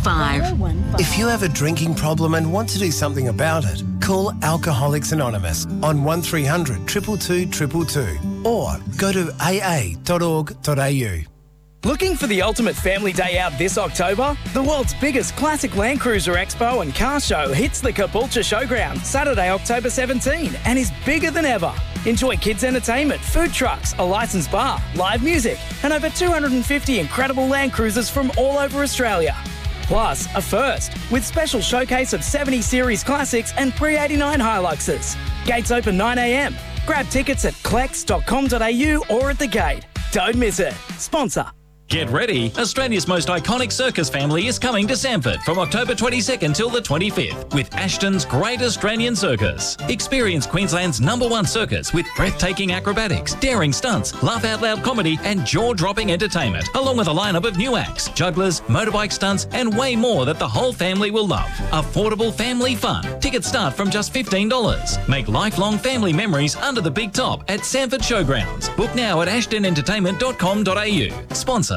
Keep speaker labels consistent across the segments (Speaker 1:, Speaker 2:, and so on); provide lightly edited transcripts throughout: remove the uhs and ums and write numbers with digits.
Speaker 1: 1015.
Speaker 2: If you have a drinking problem and want to do something about it, call Alcoholics Anonymous on 1300 222 222 or go to aa.org.au.
Speaker 3: Looking for the ultimate family day out this October? The world's biggest classic Land Cruiser Expo and car show hits the Caboolture Showground Saturday, October 17 and is bigger than ever. Enjoy kids' entertainment, food trucks, a licensed bar, live music and over 250 incredible Land Cruisers from all over Australia. Plus, a first, with special showcase of 70 series classics and pre-89 Hiluxes. Gates open 9 a.m. Grab tickets at clex.com.au or at the gate. Don't miss it. Sponsor.
Speaker 4: Get ready! Australia's most iconic circus family is coming to Sanford from October 22nd till the 25th with Ashton's Great Australian Circus. Experience Queensland's #1 circus with breathtaking acrobatics, daring stunts, laugh-out-loud comedy and jaw-dropping entertainment, along with a lineup of new acts, jugglers, motorbike stunts and way more that the whole family will love. Affordable family fun. Tickets start from just $15. Make lifelong family memories under the big top at Sanford Showgrounds. Book now at ashtonentertainment.com.au. Sponsor.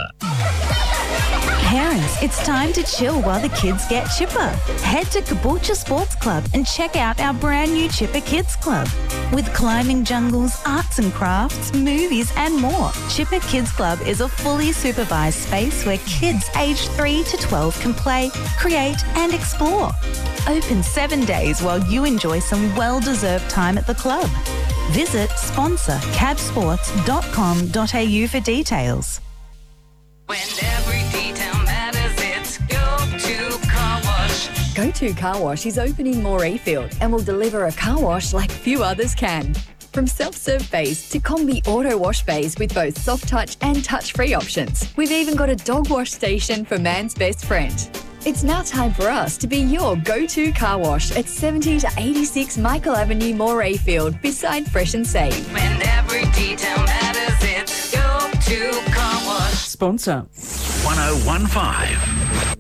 Speaker 5: Parents, it's time to chill while the kids get chipper. Head to Caboolture Sports Club and check out our brand new Chipper Kids Club. With climbing jungles, arts and crafts, movies and more, Chipper Kids Club is a fully supervised space where kids aged 3 to 12 can play, create and explore. Open 7 days while you enjoy some well-deserved time at the club. Visit sponsor cabsports.com.au for details.
Speaker 6: When every detail matters, it's Go-To Car Wash.
Speaker 7: Go-To Car Wash is open in Morayfield and will deliver a car wash like few others can. From self-serve bays to combi auto wash bays with both soft touch and touch-free options. We've even got a dog wash station for man's best friend. It's now time for us to be your go-to car wash at 70 to 86 Michael Avenue, Morayfield, beside Fresh and Safe.
Speaker 6: When every detail matters, it's Go-To Car Wash.
Speaker 3: Sponsor.
Speaker 8: 1015.